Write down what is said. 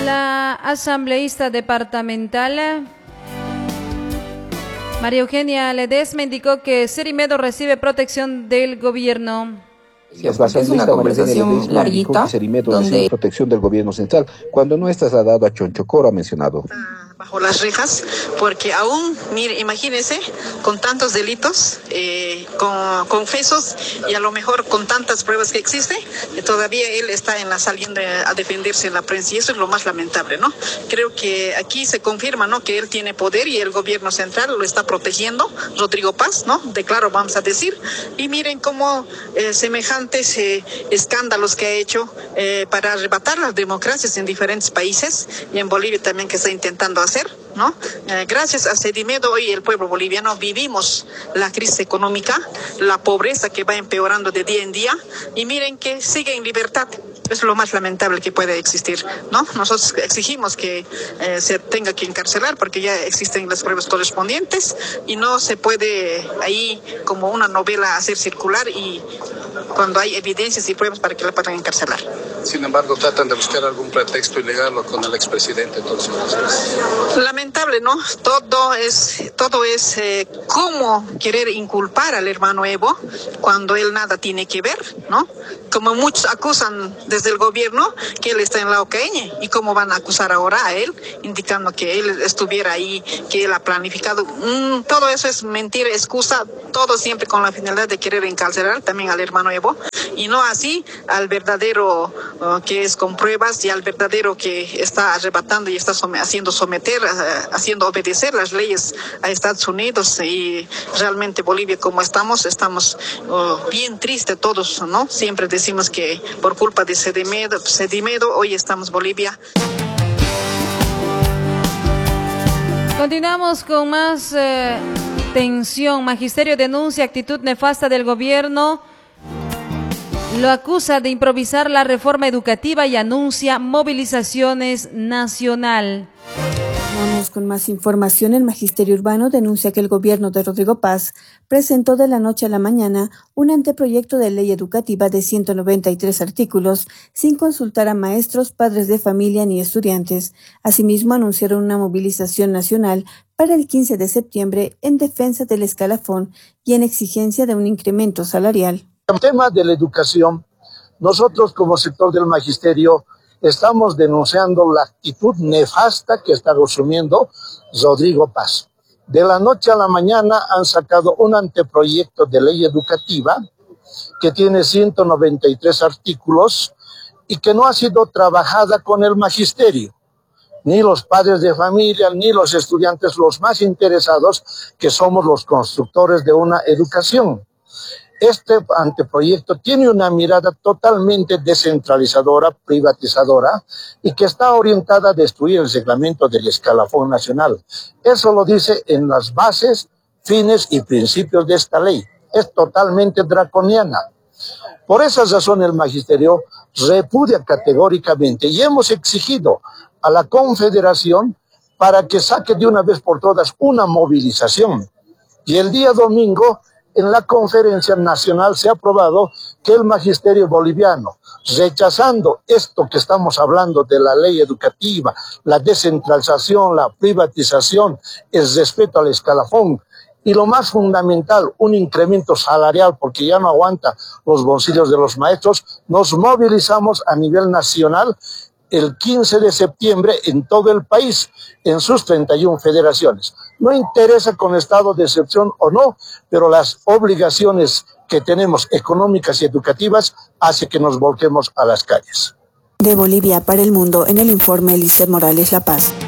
La asambleísta departamental María Eugenia Ledesma indicó que Cerimedo recibe protección del gobierno. Es una conversación larguita donde protección del gobierno central, cuando no es trasladado a Chonchocoro, ha mencionado. Bajo las rejas, porque aún, mire, imagínense, con tantos delitos, confesos y a lo mejor con tantas pruebas que existen, todavía él está saliendo a defenderse en la prensa y eso es lo más lamentable, ¿no? Creo que aquí se confirma, ¿no?, que él tiene poder y el gobierno central lo está protegiendo, Rodrigo Paz, ¿no? De claro, vamos a decir, y miren cómo semejantes escándalos que ha hecho para arrebatar las democracias en diferentes países y en Bolivia también que está intentando hacer, ¿no? Gracias a Cerimedo hoy el pueblo boliviano vivimos la crisis económica, la pobreza que va empeorando de día en día y miren que sigue en libertad. Es lo más lamentable que puede existir, ¿no? Nosotros exigimos que se tenga que encarcelar porque ya existen las pruebas correspondientes y no se puede ahí como una novela hacer circular y cuando hay evidencias y pruebas para que la puedan encarcelar. Sin embargo, tratan de buscar algún pretexto ilegal con el expresidente. Entonces, lamentable, ¿no? Todo es cómo querer inculpar al hermano Evo cuando él nada tiene que ver, ¿no? Como muchos acusan desde el gobierno que él está en la OCAEñe y cómo van a acusar ahora a él, indicando que él estuviera ahí, que él ha planificado. Todo eso es mentira, excusa, todo siempre con la finalidad de querer encarcelar también al hermano Evo y no así al verdadero que es con pruebas y al verdadero que está arrebatando y está haciendo obedecer las leyes a Estados Unidos y realmente Bolivia como estamos bien tristes todos, ¿no? Siempre decimos que por culpa de Cerimedo hoy estamos Bolivia. Continuamos con más tensión. Magisterio denuncia actitud nefasta del gobierno. Lo acusa de improvisar la reforma educativa y anuncia movilizaciones nacional. Vamos con más información. El Magisterio Urbano denuncia que el gobierno de Rodrigo Paz presentó de la noche a la mañana un anteproyecto de ley educativa de 193 artículos sin consultar a maestros, padres de familia ni estudiantes. Asimismo, anunciaron una movilización nacional para el 15 de septiembre en defensa del escalafón y en exigencia de un incremento salarial. El tema de la educación, nosotros como sector del magisterio estamos denunciando la actitud nefasta que está asumiendo Rodrigo Paz. De la noche a la mañana han sacado un anteproyecto de ley educativa que tiene 193 artículos y que no ha sido trabajada con el magisterio, ni los padres de familia, ni los estudiantes, los más interesados, que somos los constructores de una educación. Este anteproyecto tiene una mirada totalmente descentralizadora, privatizadora, y que está orientada a destruir el reglamento del escalafón nacional. Eso lo dice en las bases, fines y principios de esta ley. Es totalmente draconiana. Por esa razón el magisterio repudia categóricamente y hemos exigido a la Confederación para que saque de una vez por todas una movilización. Y el día domingo, en la conferencia nacional se ha aprobado que el magisterio boliviano, rechazando esto que estamos hablando de la ley educativa, la descentralización, la privatización, el respeto al escalafón y lo más fundamental, un incremento salarial porque ya no aguanta los bolsillos de los maestros, nos movilizamos a nivel nacional el 15 de septiembre en todo el país, en sus 31 federaciones. No interesa con estado de excepción o no, pero las obligaciones que tenemos económicas y educativas hace que nos volquemos a las calles. De Bolivia para el mundo, en el informe Elise Morales La Paz.